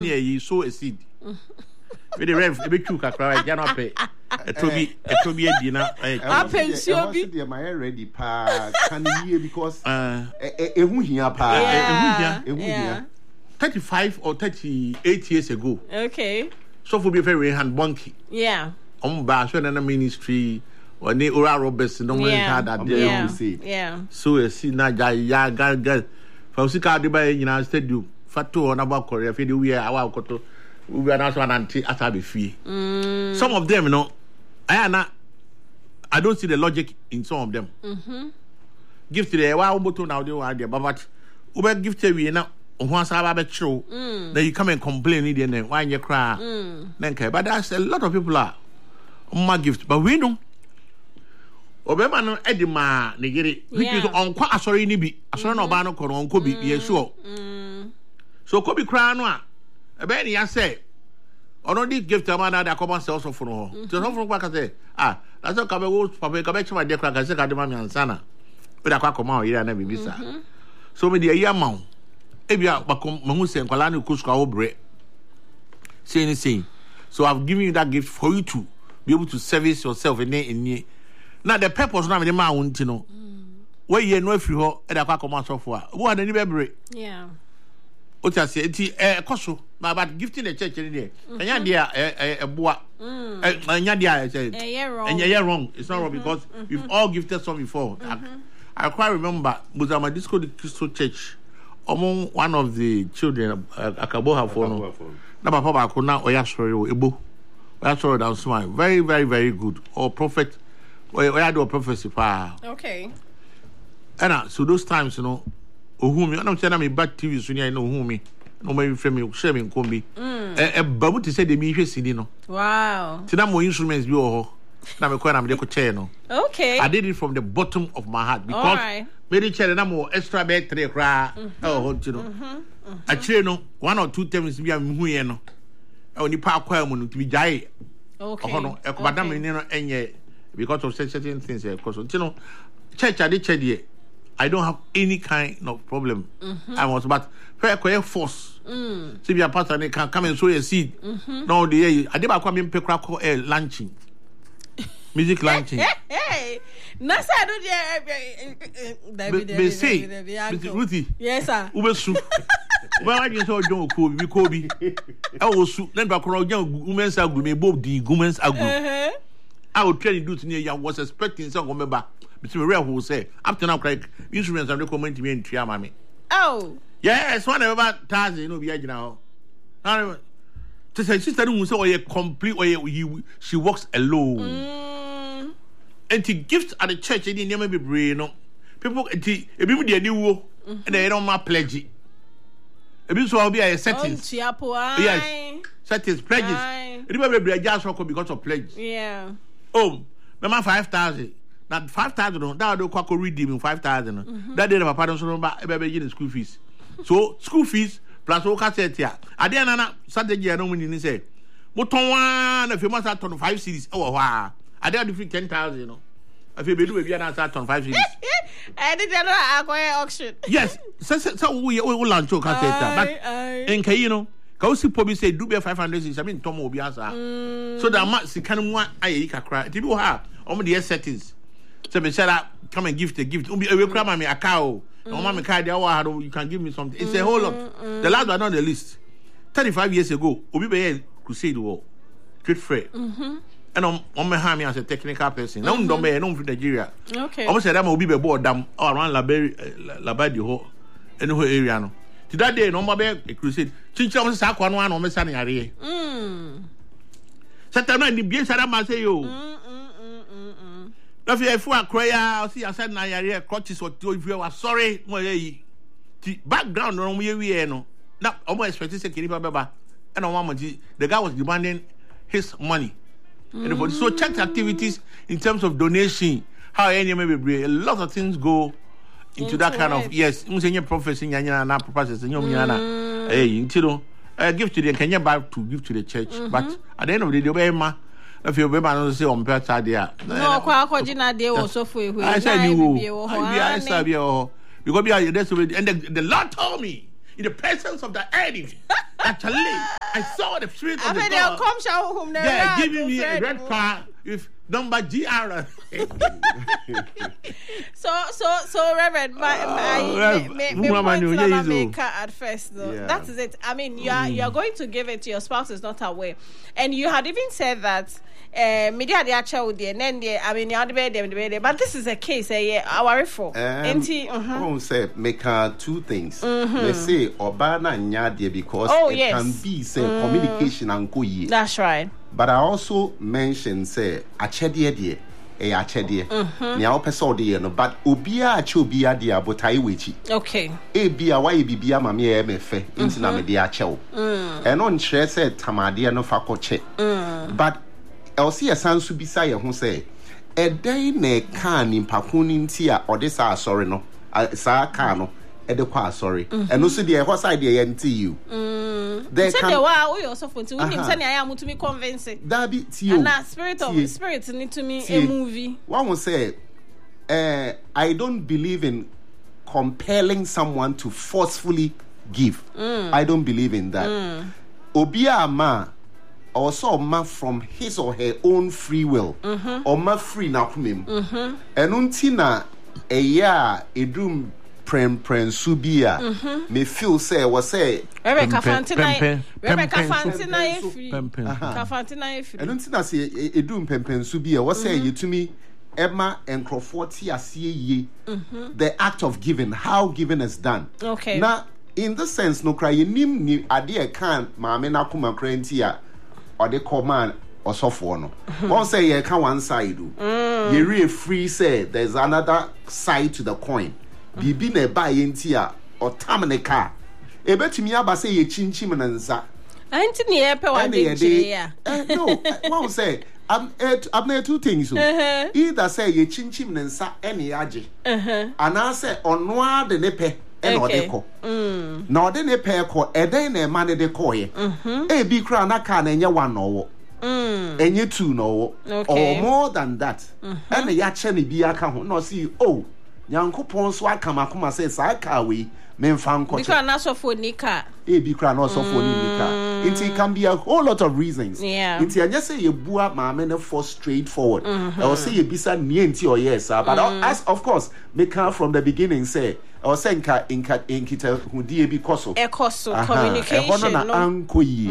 Yeah, you sow a seed. With the rev, a bit too kakra, cannot pay. It will be a dinner. I pension be my ready pa can hear because a 35 or 38 years ago. Okay. So for be very hand bonky. Yeah. Bash and ministry or ne Ura Roberts no one had that day. Yeah. So a seed na ya gal. Fausika de by United States do Fatu on about Korea, Fidi, we are our koto. We are not one anti Atabi fee. Some of them, I don't see the logic in some of them. Give to the wow button now, they are there, but Uber give to we now. Once I have a show, then you come and complain, then why you cry, then care. But that's a lot of people are my gift, but we know. Obema no edima negere which is on kwa asori ni bi asori no ba no kono on kobi ye sure so kobi kra no a ebe ni ya say ono di gift am na da come sell so for no so for kwa ka say that's how ka be wo papa ka be chima de kra ka say ka de ma mi ansana we da kwa come o ira na bibisa so me de ya ma e bia bakom mahu say kwala na kuska wo bre say so I've given you that gift for you to be able to service yourself in now the purpose na me ma won ti no we ye no afiri ho e da kwa koma sofo a wo adani bebre yeah o ti ase enti koso but gifting the church ni there anya dia boa anya dia anya wrong it's not wrong because we've all gifted some before. I quite remember Buzama Disco the Crystal Church among one of the children Akaboha for no na papa ba ko na oya sori ebo oya sori down smile very very very good or prophet. I do a prophecy. Okay. And so those times, who me, I'm telling me bad TV, so I know who me, no maybe from me, sharing combi. A babu to say the me, no. Wow. So more instruments, you now I'm the channel. Okay. I did it from the bottom of my heart because maybe channel no more extra bed, 3 cry. Oh, you know. I channel 1 or 2 times, we are who only park to be jay. Okay. Madam, because of certain things, because church I did church I don't have any kind of problem. I was but fair force. See your pastor they can come and sow a seed. No, the I did come in crack lunching. Music lunching. Hey, Nasa don't they say Ruthie. Yes, sir. Ubesu. Well, I just saw John Kobe. I was then back around young women's agreement, both the women's agreement. I would tell you do to me. I was expecting some remember between real who say up to now, Craig instruments are recommended to me in Tria Mammy. Oh, yes, one about Tazi, no, be now. To say sister who say complete or she works alone. And to gifts at the church, it didn't be brain. People, it be the new and they don't my pledge. It means so be a settings. Yes, settings pledges. It will be a just because of pledge. Yeah. Oh, remember 5,000. That 5,000. That do quack redeem 5,000. That day, my parents don't buy school fees. So school fees plus all cassette here. I didn't know Saturday. I don't mean to say. But one if you must have 5 cities. Oh wow! I didn't do 10,000. If you do, you are not on 5 cities. I didn't know I go auction. Yes, so we launch your cassette. But in Kayino. Kausi Pobi say do be 500 cities. I mean Tom will be answer. So that much the kind of one I cry. If you have the settings. So me said come and give the gift. We grab me a cow. No mama car you can give me something. It's a whole lot. The last one on the list. 35 years ago, Obi be crusade war. Trade fair. And on my hand as a technical person. Now don't be known from Nigeria. Okay. Almost said I'm Obi be board dam around Labadi ho anywhere area no. To that day no more be a crusade. Chincha was sa kwan one on me sani are. Satana ni bien sada ma say yo. If you are crying, see, I said, I crutches or two if you are sorry. The background, no, now almost expected to say, Baba, and on 1 month, the guy was demanding his money. And so, church activities in terms of donation, how any may be, a lot of things go into that kind of, yes, prophecy, and purposes, and give to the Kenya Bible to give to the church. But at the end of the day, if you remember, say on pet idea. No, quite they also for you. I said you. I said you. Because that's and the Lord told me in the presence of the enemy. Actually, I saw the spirit I of the mean, they'll God. come show home there. Yeah, giving me a red car with number GR. So Reverend, at first, though. Yeah. That is it. I mean, you're going to give it to your spouse is not aware, and you had even said that. Media the actual and then I mean but this is a case our for say make two things. They say Obana Nyadie because it can be say communication and go ye. That's right. But I also mentioned say achedie achedie. Nya opeso de no but obia achobia de abotai wechi. Okay. Bia why bibia mame e mefe intina me de achew. And on chere say tamade no fa koche. But Elsie Sansu bisa ye ho say e dan na ka nimpako ni ntia ode sa sorry no sa ka no e de kwa sorry eno so de e ho side ye nti you there can wow we also for to him say na ya mutumi convince that be you na spirit need to me a movie one will say I don't believe in compelling someone to forcefully give. I don't believe in that. Obia ma also ma from his or her own free will or ma free na kumem and untina a ya edum prem subia me feel say was say Rebecca Fantina free and untina say edum pempen subia was say you to me Emma and Crawforty ye the act of giving, how giving is done. Okay, now in the sense no cry nim ni ade kan maame na kuma krantia or the command or so for no. One say you can one side do. You really free say there's another side to the coin. Bibi ne buy intia or tamane car. E bet me aba say ye chinchim and nza. Auntie near pe one day. No, one say I'm there two things. Either say ye chinchim nza any aje. And I say on noa de nepe. Enodeko. Na ode ne pe ko eden na ma ne de ko ye. E bi kra na ka na enye one no. Enye two no. Or more than that. And ya che ne bi aka ho no see oh. Nyankopon so aka makoma say sa aka we memfa nkoche. Because na so for nika. E bi kra na so for nika. It can be a whole lot of reasons. Yeah. It anya say ye bua maame ne for straightforward. I will say ye bisa nie nti or yes, but as of course make her from the beginning say or senka inkita hudie bi koso communication no anko yi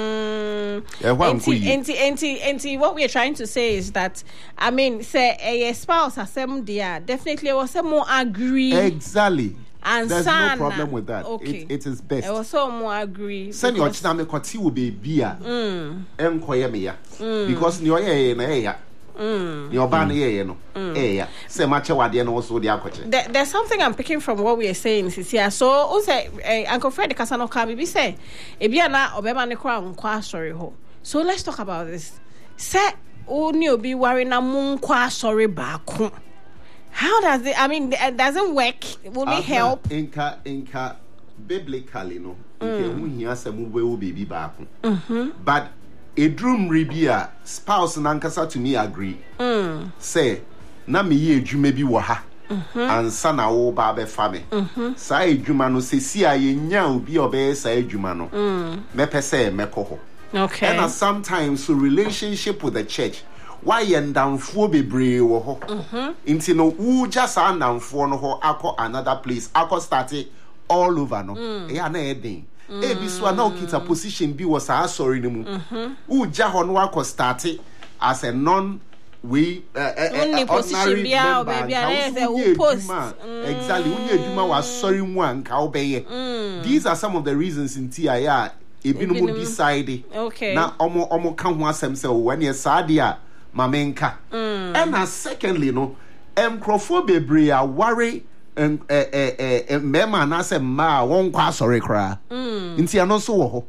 what we are trying to say is that I mean say a spouse asem dia definitely was more agree exactly and there's no problem with that. Okay. It is best. I also more agree. Send your china me kwati wo be bia enkoye me ya because ni oye na ya your ban here, no. Say much wade no so dey akoche. There's something I'm picking from what we are saying, Sisia. So, we say Uncle Fred Kasano can be say, e bia na obema ne kwa nkwa sorry ho. So let's talk about this. Say oni obi worry na mu nkwa sorry baako. How does it? I mean, it doesn't work. Will it help? Inka biblically no. Inka hu hia se mu we baby baako. But a drum ribia spouse nankasa to me agree. Say na me ye adwuma bi wo ha. Ansa na wo ba be fa me. Sa adwuma no se si aye nya obi obe sa adwuma no. Me pese me ko ho. Okay. And sometimes so relationship with the church why yendamfo bebre wo ho. Inti no wo just andamfo no ho akọ another place. Akọ start all over no. E na edin. Ebi so na okita position bi was sorry no mu. Uja ho no akọ start as a non we position bia baby a post exactly when you was sorry mu anka obeye. These are some of the reasons in TIA ebi no decide okay na omo ka ho asem se when you sade a mamenka and secondly no emkrofo bebre a worry mema na se ma won kwa sorry kra nti ano so wo ho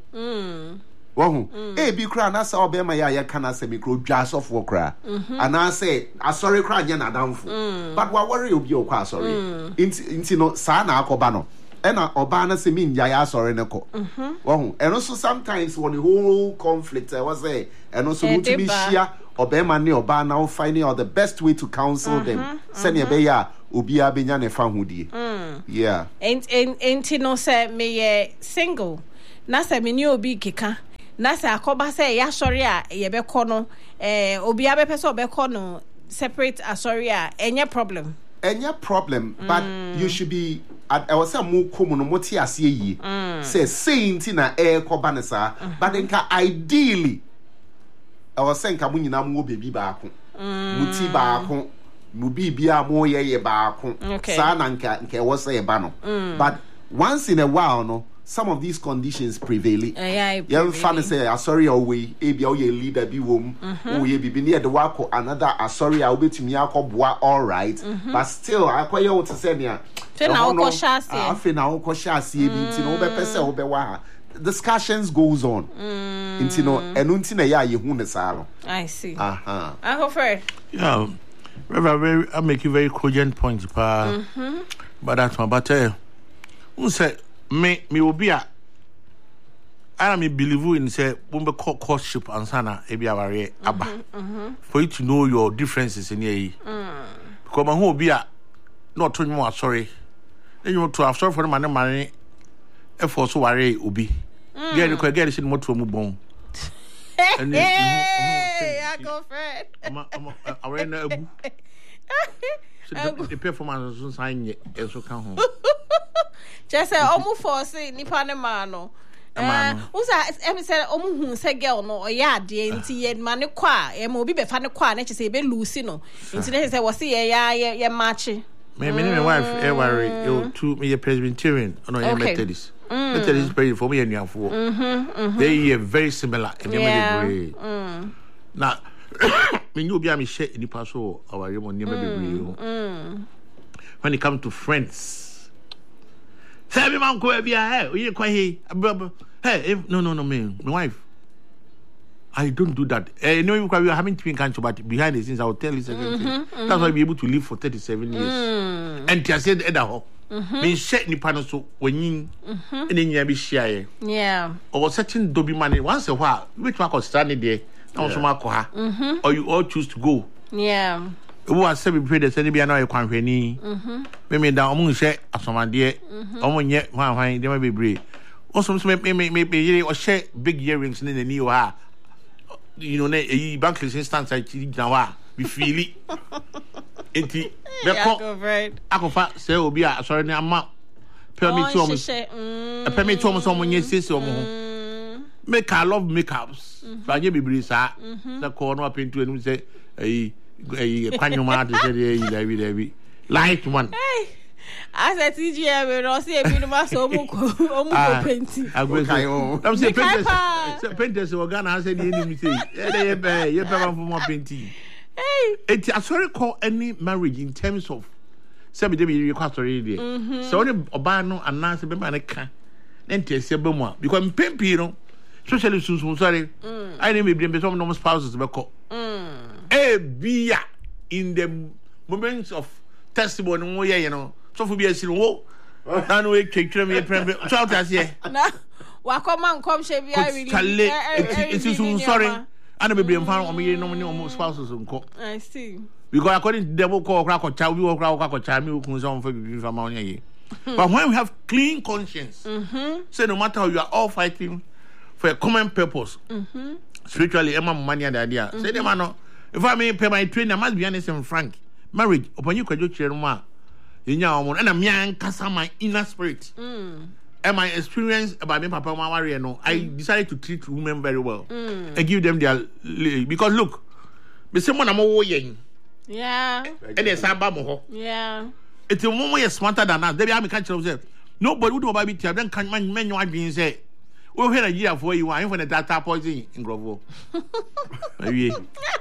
bi kra na sa obema ya kana se mikro dwa sofo kra ana say asori kra nya na damfo but wa worry obi o kwa sorry nti no sa na akoba no ena oba na se min ya sorry ne ko and so sometimes when the whole conflict I was say and so mutimi shia obema ne oba na finding out the best way to counsel them send be ya obi abenya ne fa hodie yeah and no say me single na se me ni obi keka na se akoba se ya sori a ye be kɔ no obi abepe so be kɔ no separate asori a enye problem but you should be I was a more common moti ase yi say saying na koba ne sa but nka ideally I was saying ka munyina mo baby baako muti baako mu bibia mo ye baako sa na nka was say ba no but once in a while no some of these conditions prevail. You fan say sorry away ebi o ye leader bi wom o ye bibi near the work another sorry I will betumi akɔboa all right but still akoye wo to say near na wo shase afi na wo shase bi nti no wo be pese wo be wa ha discussions goes on nti no enu nti na ya ye hu ne saa no I see I hope yeah very I make you very cogent points but that's one but who say me will be a I believe in say when we call courtship and sana ebi aware aba for you to know your differences in here because my who be a not too more sorry then you want to have sorry for the money effort so worry obi get the get this more to move on and I go friend the performance was sign so come home just say omu force nipa ne ma no usa em say omu hu say girl no oya ade nti ye ma ne kwa e ma obi be fa ne kwa na che say be lucy no nti ne say wo say ye match me my wife e worry you to me Presbyterian no you Methodist Methodist pray for me and for they are very similar in the now me you be am share nipa so our yemo nipa bebre when it come to friends say me man ko bia hey you kwa hey no me my wife I don't do that no you we are having twin cancer but behind the scenes I will tell you second thing that's why I be able to live for 37 years and I said edaho me share nipa no so wenyin enya bi share yeah or certain dobi money once a while which one can stand there now so makoha or you all choose to go yeah who are seven predators any be another quanfeni me down among share asomade omo nye hwan dem be bre also me or share big earrings in the new ha you know e bank instance I na wa we feel it enti be ko akofa say obi a sorry na ama permit to permit to so monye sisi omo ho make I love makeups fa nye be sa na ko no apentu enu say kwanyuma de say David light one I said TGM we no see ebi no ma so omu ko penti I'm say painters Ghana say the enemy say ye be man for more painting it I sorry call any marriage in terms of say be dey request story there so only oba no announce be man ka then tell say be mo because pempi no especially soon sorry I need be some normal spouses be call bia in the moments of testimony wo ye you know so for be a sin wo na no e twetwere me prembe so out as here na wa come she be I really it is so sorry and be blame fan o me no no spouses nko I see because according to devil call crack or child we will crack or child me kun some for be from on here but when we have clean conscience say no matter how you are all fighting for a common purpose spiritually emma money and idea say them no if I may pay my train I must be honest and frank marriage upon you kwajo chere ma yenya omo na me ankasa my inner spirit and my experience about me papa mama worry no I decided to treat women very well and give them their because look be say mo na mo wo yen yeah and they samba mo ho yeah it's a woman is smarter than us they be am catch say nobody would about be tell them can man you adwin say we hear a year for you and for the data poison in Grovo maybe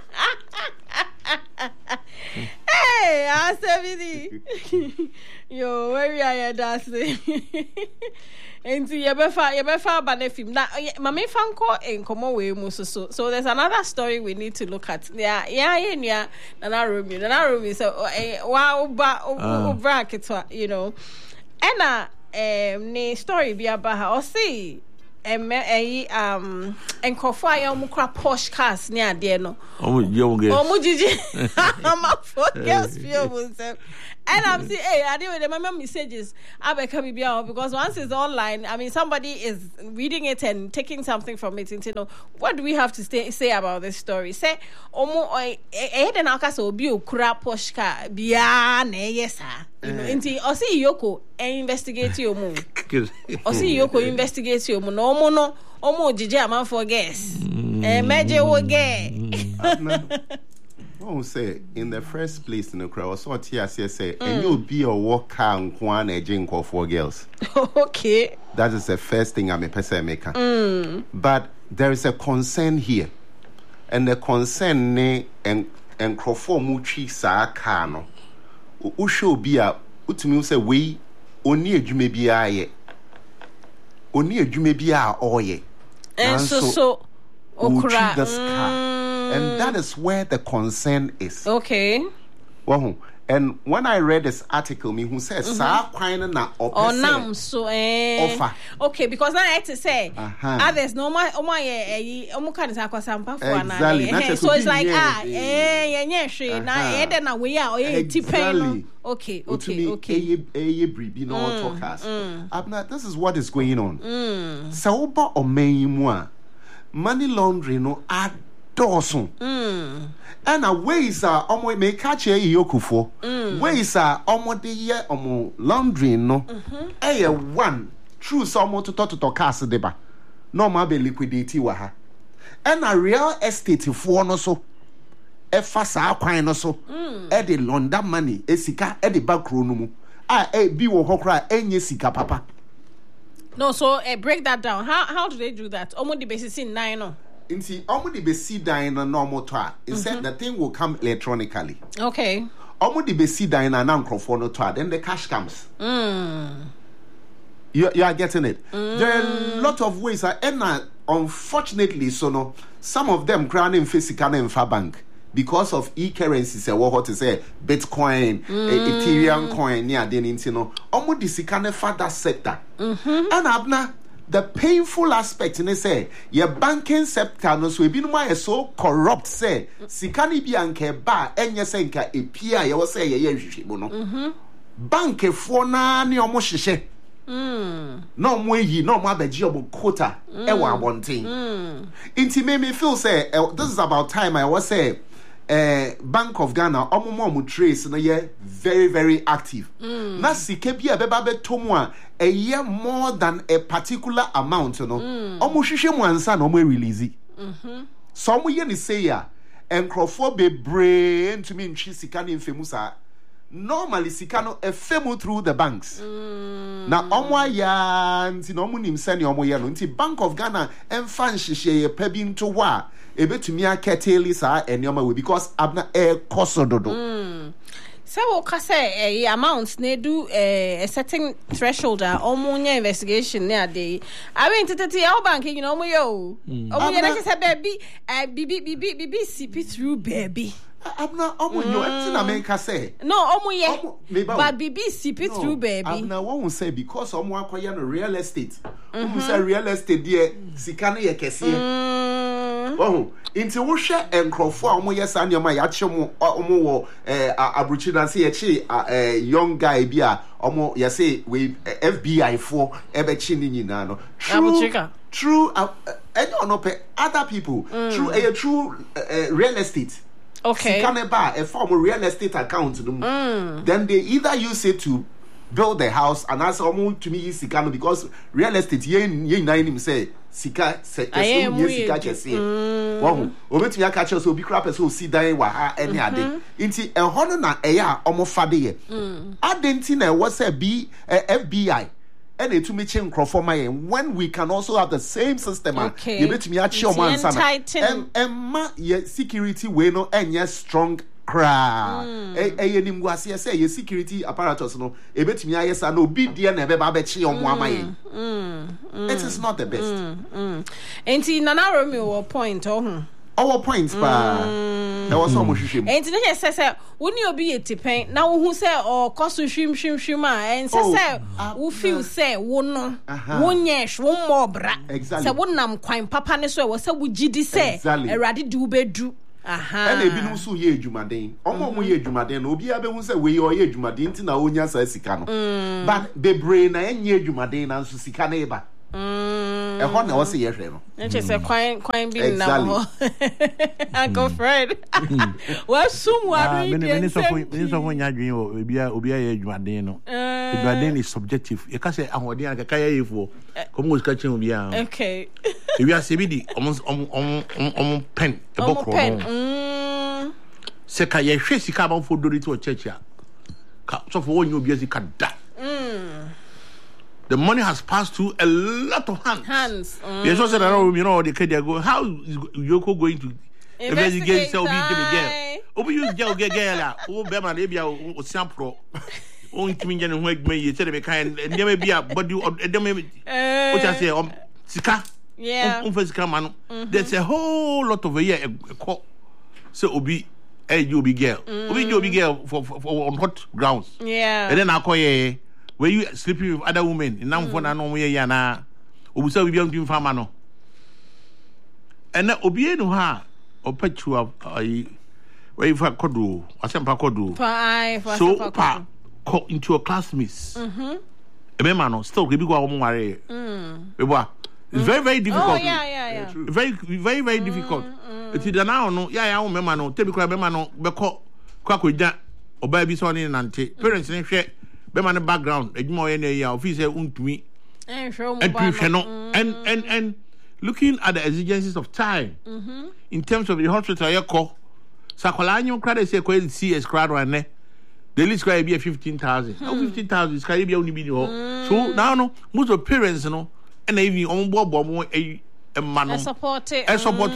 hey I say yo where we are dancing and you befa banefim na mama fanko enkomo we mu so there's another story we need to look at yeah Nana Romy so wow bracket you know and ne story bi abaha o see enkofo ayo mu kra Porsche cars ne ade no omu jiji I'm a focus feel myself And I'm saying, hey, I didn't remember messages. Because once it's online, I mean, somebody is reading it and taking something from it. And you know, what do we have to say about this story? Say, omo, then I'll cast a bio crap poshka biya yes, you know, into Osi Yoko investigate your moon. Osi Yoko investigate your moon. No, omo, Jija man for guess. Major will get. Won't say in the first place in the crowd, so TSS say, and you'll be a walker and one a drink for 4 girls. Okay. That is the first thing I'm a person maker. But there is a concern here. And the concern ne and crofo muchi sa kano. Usho be a utimi say we only a jume be a only a jume be a oye. And so okra the scar. And that is where the concern is. Okay. Well, and when I read this article, me who says, "Sa kwina na nam so offer." Okay, because now I had to say, others no more. Kind of exactly. So it's like na we are exactly. Okay. Abna, this is what is going on. Sauba o meimwa money laundering no ad. Dawson. And a ways are almost may catch a yokufo. Ways are almost the year laundry no. One true someone to talk to cast deba. No ma be liquidity waha. And a real estate for no so. E fasa kwine no so. E de London money. E sika e de back room. Be wo hokra enye sika papa. No, so break that down. How do they do that? Almost the basis in 9 no. Inti almost the see dying a normal toa. Instead, the thing will come electronically. Okay. Almost the see dying an microphone or toa. Then the cash comes. You are getting it. There are a lot of ways. And unfortunately, so no, some of them crowning physical and far bank because of e-currencies. What to say? Bitcoin, Ethereum coin. Yeah, then you know, almost the kind of that sector. And abna. The painful aspect in say your banking sector no so ebi no ma so corrupt say sikani bi anke ba enye senka epia ye wo say ye hwehwe no bank fo na ne omo hyehye no mo yi no mo abaji obo quota e wa abonten inti me feel say this is about time I was say Bank of Ghana omo trace no ye very very active na sike bi e beba betomu a year more than a particular amount no omo hwehwe mu ansa na omo release so omo ye ni say ya enkrofo bebre ntumi ntwi sika ne mfemu sa normally sika no efemu through the banks na omo aya nti na omo nim sene omo ye no nti Bank of Ghana emfa nhihye ye pa bi nto ho a ebetumi aketeli sa enioma we because abna kosododo so what say amounts they do a certain threshold almost investigation near day I mean to our bank you know yo just say baby bibi CP through baby abna omo yo anything America say no but bibi CP through baby abna won't say because omo akoya no real estate say real estate there sika no ye kese oh into wo hwe enkrofo omo yesa nneoma ya che mo omo wo abruchi na say ye young guy bi a omo ye say we FBI for ebe chi ni nyina no true other people true real estate okay Sikaneba a form of real estate account then they either use it to build the house and as almost to me Sikano because real estate ye him say sika sika chese wo obetumi aka che so obi kra person o si dan wa ha ene ade nti hono na eya omofade ye adenti na wo say FBI and it to me change when we can also have the same system you betumi achi omo ansa na ye security we no enye strong cra nim guase say ye security apparatus no e betumi ayesa na obi die na be ba be chi omo amaye it is not the best enti nana Romeo point our points pa there was so much hwehwem enti ne say woni obi yetipen na wo hu say o koso hwim a en say wo feel say wo no wo nyesh wo mobra say wo nam kwan papa ne so wo say wo gidi say erade di wo bedu And ebi no so ye adwumaden. Omo ye adwumaden na obi abehu se we ye adwumaden nti na onya sa sika no. But bebre na enye adwumaden na nso sika na eba. Ehon na wo se ye hwe no. Nche se kwan bi na ho. Uncle Fred. Wa sum wa read. Many so nya adwen obi ye adwumaden no. Adwumaden is subjective. You can say ahoden aka kaya yefo. Komo sika chen obi a. Okay. We are sebidi om pen e bokro. Se ka ye hwe sika ba fo dori to church a. Ka so for won obi sika da. The money has passed through a lot of hands. Yes, so said, you know, the kid go. How is Yoko going to investigate? So be girl. Obi you girl. Oh, Bema, maybe I sample. Only to me, and wake me. You said me kind, and there may be a body. What I say, Sika. Yeah. Man. There's a whole lot of a year. So Obi, you be girl. Obi you be girl for on hot grounds. Yeah. And then I call you. Were you sleeping with other women? In Nam for no way, Yana. Obusa we be on farmer no. And that Obi no ha or petrol where you for kodu, or some kodu. So pa into a classmates. A memano still give you a marry. It's very, very difficult. Oh, yeah. Very, very, very difficult. It's either now, no, yeah, memano, typical memano, beko, quack or baby son in Nante. Parents in share. Bema background edwuma ye ya office untumi and looking at the exigencies of time in terms of the hospital you call sakola anyo crowd say ko CS crowd one ne the list go be 15,000 15,000 is can be only be so now no most of parents no and even on board e man support ye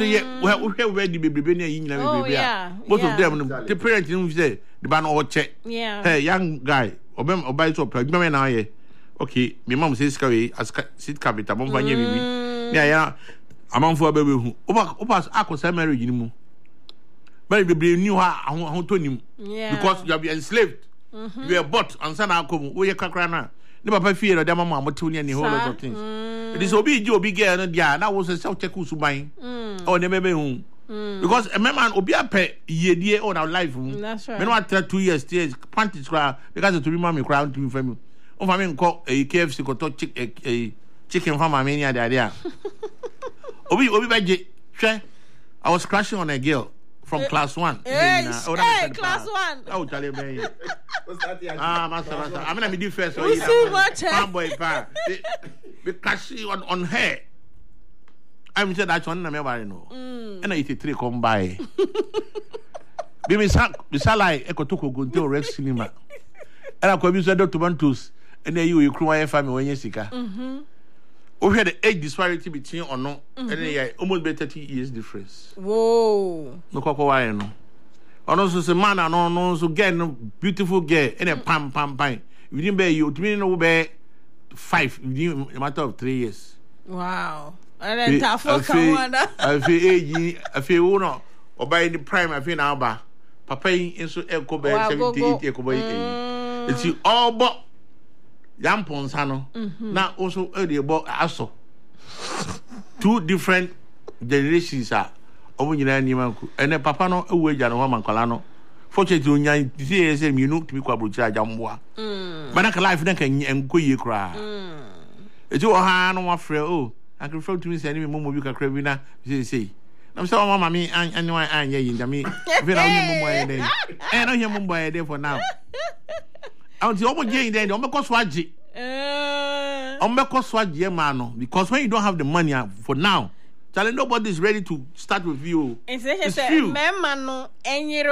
we di bebrebe na yin na bebrebe most of them the parents no say the ban all check hey young guy Obey so pregnant na ye. Okay, my mom says carry as sit capital mom fanya bibi. Yeah, amanfo abebe hu. Opa akosa marriage ni mu. But be knew how to him. Because you have been enslaved. You are bought and son akom. We kakra na. Ne papa fear of mama motuni and the whole lot of things. It is obi girl no dia na was a self check usuban. Oh ne bebe hu. Because a man will be a pet ye on our life. That's right. Me no 2 years, panties cry because to be mommy crown to me from oh, I mean, call a KFC got a chicken from my mania. The idea. Obi by I was crashing on a girl from class 1. Class 1. Oh, tell you, baby. Master. I'm going to be first. Fanboy, because she on her. I'm said that one never know. And 83 come by. Baby Salai Ekotoko go to Rex Cinema. And I could be said to Bantus, and then you cry family when you sick. We had the age disparity between or no, and almost 30 years difference. Whoa. No cocoa, I know. And also, the man and no so get no beautiful girl and a pam. You didn't bear you, to me, no bear 5 within a matter of 3 years. Wow. And then Tafo Kawana. I feel no, or by the prime, I feel now, ba. Papa in so echo by 78 echo by 8. It's you all but Yampon Sano. Now also early about Aso. 2 different generations are over United and then Papa no away Janoman Colano. Fortunately, you say you know to be Quabucha Jamboa. But I life and go ye cry. It's your hand on my friend. Oh. I can refer to me saying, Momo, you can crave say. I'm so, mammy, and why I ain't me. If you don't hear Mumbai, I don't hear Mumbai there for now. I'll see over Jane then, don't make us swaggy. I'm make us swaggy, man, because when you don't have the money for now, telling nobody is ready to start with you. It's few. Memano, and you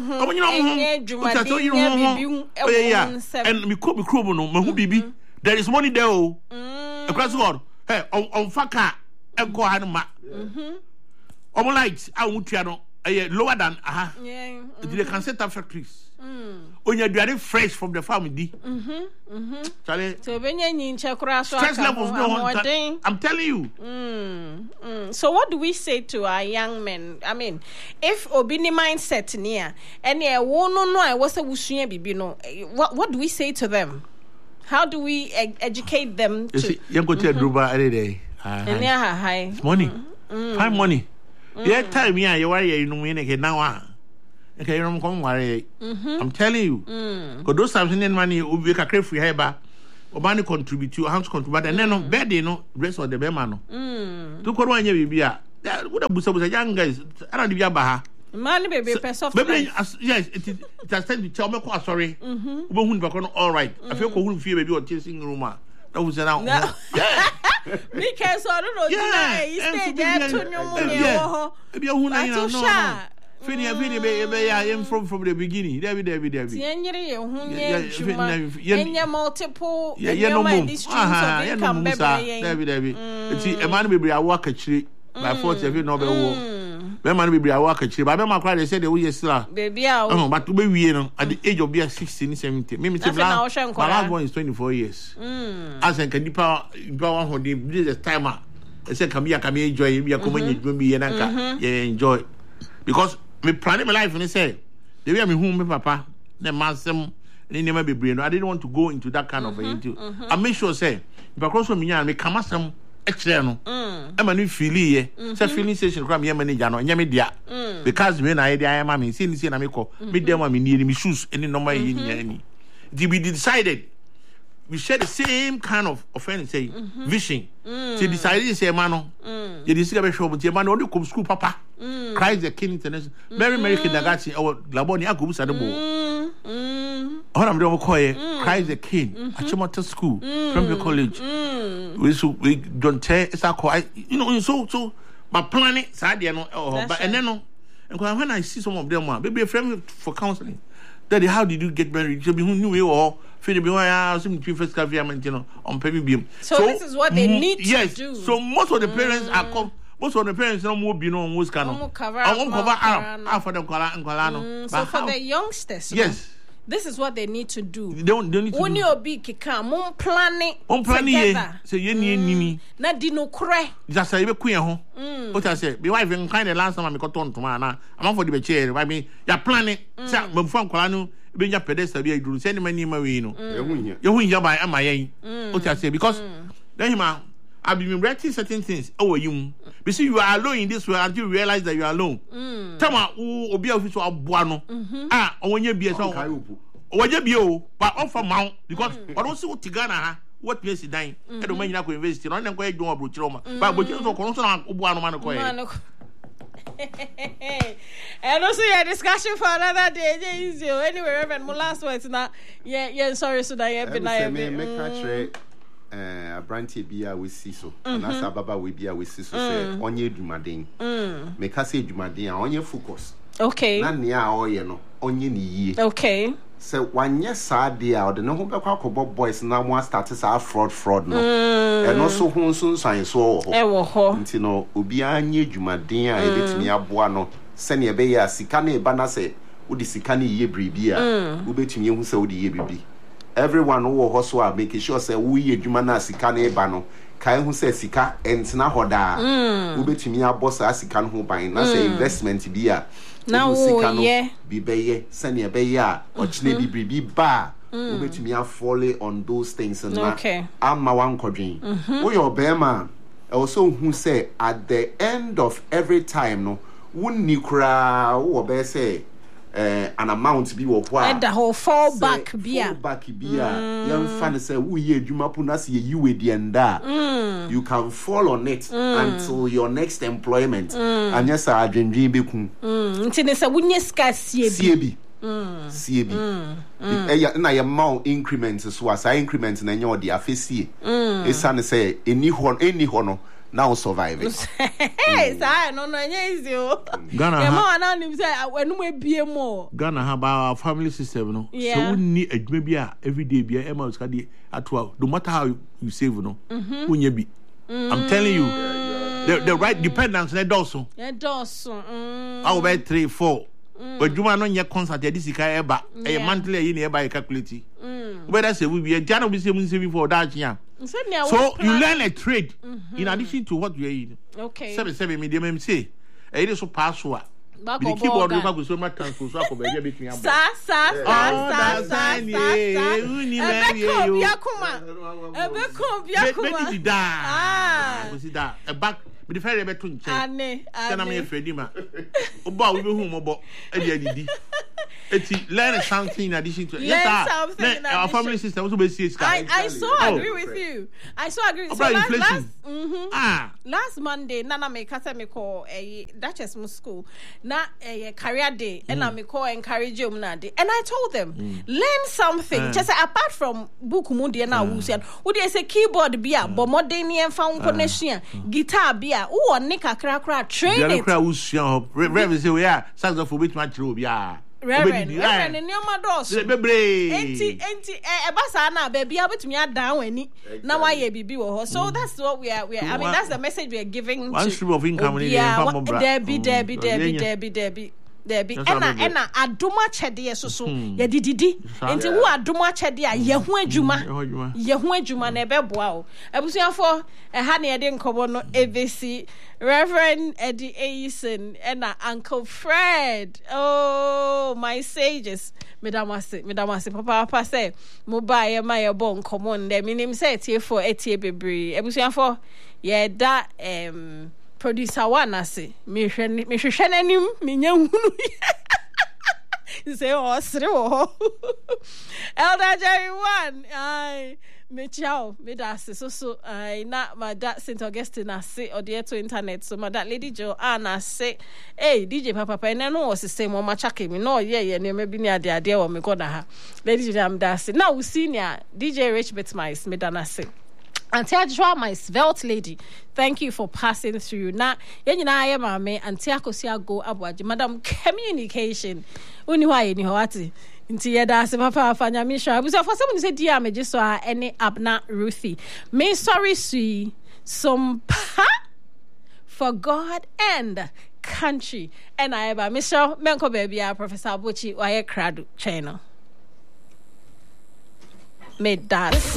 and we could be cruel, there is money there. Across the world. Hey, on Faka, and go Hanma. Lights, I won't know lower than they can set up factories. When you're very fresh from the family. So when you stress levels no I'm telling you. So what do we say to our young men? I mean, if Obini mindset near and no I was a wusunya bibi no, what do we say to them? How do we educate them? You go to a Druba every day. High. It's money. Find money. Yeah, time me you worry you know me now. Okay, you come worry. I'm telling you. Because those times in money we can create free heba. Obani contribute you, how to contribute, and then no bed, rest of the bemano. To go on your bibia. What a busa young guys. I don't give baha. Man, baby, soft. Yes, it has time to tell me, sorry. All right. I feel who feel baby or chasing rumor. That was around. Yeah. Because I don't know. Yeah, you stay there to your money. Maybe a woman, no. Finish, from the beginning. David. Multiple. David. See, a man will be a work at tree by 40 of you know. Man will be a work at tree. But I cried, they said, oh, yes, sir. Baby, but to be at the age of 16, 17. Maybe my last one is 24 years. As I can power on the timer. I said, come here, enjoy. We are coming to be and enjoy. Because me planning my life and I say, the way I'm home, my papa, the master, they never be brain. I didn't want to go into that kind of into. I make sure say, if I cross from me and me come some external. I'm a new feeling, say feeling station from your manager, no, Yamidia. Because when I am, I mean, seeing I call me them, I mean, near me shoes, any number in any. We decided we share the same kind of offense, say, vision. She decided to say, Mano, you discover show, but your man only come school, Papa. Christ the King International. Mary Kindergarten, our Laboni, I go to the ball. All I'm doing, Christ the King, at Chimota School, Premier College. We don't tell, it's our quiet, you know, so, but planning, Sadia, but and then, and when I see some of them, maybe a friend for counseling. Daddy, how did you get married? You knew you all. So this is what they need to do. So most of the parents are most of the parents don't move on most kind of cover for them. So for the youngsters, yes, this is what they need to do. They need to when you be kika, planning together. So you need na dino kure. Just say be queen ho. What I say, be wife and kind of last time I got on to man. I'm for the chair. I mean, you're planning. Say, but from Kolano. Be your pedestal be a send many marino. You by am I? What I say, because then I've been writing certain things over you. You see, you are alone in this world until you realize that you are alone. Tell me, who be official of Buano. When you be a song, or you be, but offer mount because I don't see what Tigana, what place is dying. I don't mean you to invest in. I'm going to do a brutal, but you don't consult Buano. And also a discussion for another day. Anyway, Reverend, my last words now. Yeah, sorry, so that you have been a brandy beer with Siso, and as a baba with beer with Siso, say, on your Dumadin. Make us say Dumadin on your focus. Okay. Nania or no, on your knee. Okay. So 1 year sad dear, the no Bob boys now want starters are fraud no. And also who soon sign so until no Ubiani Jumadin, I let me up one, send a bay as Sikane Banase, would the Sikani ye bribia, who bet me who saw the ye bribi. Everyone who also are making sure say we Jumana Sikane Bano, Kai who says Sika and Snahoda, who bet me a boss as Sikan who buying as investment beer. Now, yeah, be bay, send a bay, or chnebi bribi bar. Bet me a folly on those things and okay. I'm my one coding. Oh, your bear man. Also, who say at the end of every time, no, wouldn't you cry or bear say an amount be what? And the whole fallback beer. Young fan say, we ye Jumapunas ye you with the end you can fall on it until your next employment. And yes, I dream be until there's a witness CAB. Na your amount increments so as I increment na your the afesi. Esan say any honor now survive it. Hey, I no easy. Ghana say when we be more. Ghana have our family system no. So we need a maybe every day be a mouse kadi at 12. No matter how you save no. When you be I'm telling you the right dependence they also. I will buy 3, 4. But you want on your concert, this is a monthly in nearby calculate. Whether say we be a general be saving for that year. So you learn a trade in addition to what you are eating. Okay. 7 medium MC. It is so password. The keyboard will have so much transfer so baby between us. me the ferry beto nchen ane na me fredi ma obo we be hu mo bo e dey adidi eti learn something in addition to our family system also be serious. I so agree with you. I so agree. So last Monday nana me kasa me call Duchess school na career day and I me call encourage you na day and I told them learn something just apart from book mu dey na wusian wo dey say keyboard bia bo modern en fa connection guitar bia wo ne kakra kra train it kra wusian rev say we are saxophone bit match ro bia Reverend in your mados. Enti ebasa na baby abetumi adan wani na why ye bibi wo ho. So that's what we are I mean that's the message we are giving one stream of income in Debbie ena adoma chede so ye dididi enti wo adoma chede a ye ho adwuma na ebeboa o abusuafo ha na ye de nkobo no ABC Reverend Eddie Aison ena Uncle Fred. Oh my sages medamase papa say mobile my bon common dem nim say tie for etie bebre abusuafo ye da producer one ase me hwehwe nanim me nya hunu say o sere wo Elder Jerry one ai me ciao me da se so ai na ma da St Augustine ase ode to internet so ma da Lady Joanna say hey DJ papa ene no o system o ma chake me no ye ne ma bi ni ade wo me goda ha Lady Joanna da se now we senior DJ Rich Bitmice me da na se Auntie Ajwa, my svelte lady, thank you for passing through. Na yenina aye mame Auntie Akosia go abwaji Madam Communication. Uni wa ye ni ho ati. Nti yeda se papa afanya mi sha. Buso for someone say dia me just so any Abna Ruthie. Me sorry sui some for God and country. And I ba Michelle Menko baby Professor Abuchi wa ye kradu channel. Me that